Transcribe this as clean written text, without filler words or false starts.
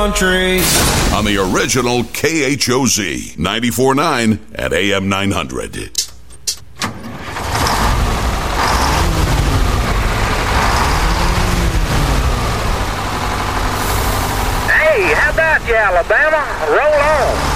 country. On the original KHOZ 94.9 at AM 900. Hey, how about you, Alabama? Roll on.